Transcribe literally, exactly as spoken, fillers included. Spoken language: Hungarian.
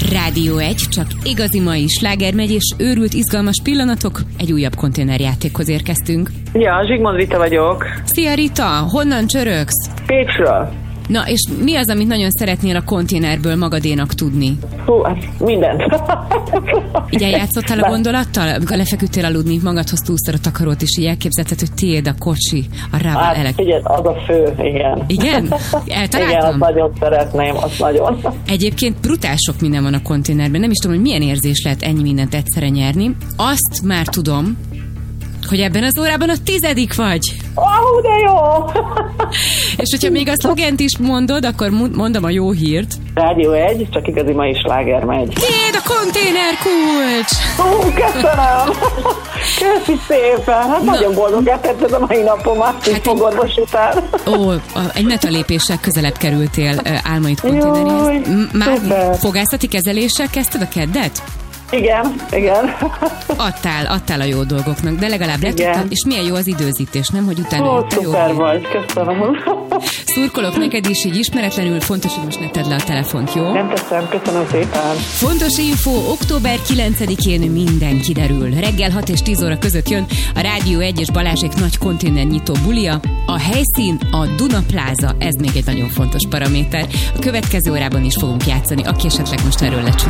Rádió egy, csak igazi mai sláger megy, és őrült izgalmas pillanatok, egy újabb konténerjátékhoz érkeztünk. Ja, Zsigmond Rita vagyok. Szia Rita, honnan csörögsz? Pécsről. Na, és mi az, amit nagyon szeretnél a konténerből magadénak tudni? Hú, hát mindent. Így eljátszottál a gondolattal? Amikor lefeküdtél aludni, magadhoz túlszor a takarót, és így elképzelted, hogy tiéd a kocsi, a rával Hát elek... figyelj, az a fő, igen. Igen? Eltaláltam? Igen, azt nagyon szeretném, azt nagyon. Egyébként brutál sok minden van a konténerben. Nem is tudom, hogy milyen érzés lehet ennyi mindent egyszerre nyerni. Azt már tudom, hogy ebben az órában a tizedik vagy. Ó, oh, de jó! És hogyha még a szlogent is mondod, akkor mondom a jó hírt. Rádió egy, csak igazi mai sláger megy. Tiéd a konténer kulcs! Ó, köszönöm! Köszi szépen! Hát Na. nagyon boldog lett ez a mai napomat, így hát fogorvos után. Ó, egy metalépéssel közelebb kerültél álmaid konténeréhez. Már szuper. Fogászati kezeléssel kezdted a keddet? Igen, igen. Adtál, adtál a jó dolgoknak, de legalább letudtad, és milyen jó az időzítés, nem? Hogy utána Ó, szuper jó vagy, köszönöm. Szurkolok neked is, így ismeretlenül, fontos, hogy most ne tedd le a telefont, jó? Nem teszem, köszönöm szépen. Fontos info, október kilencedikén minden kiderül. Reggel hat és tíz óra között jön a Rádió egy és Balázsék nagy konténernyitó bulia. A helyszín a Duna Plaza, ez még egy nagyon fontos paraméter. A következő órában is fogunk játszani, aki esetleg most erről lecsúszott.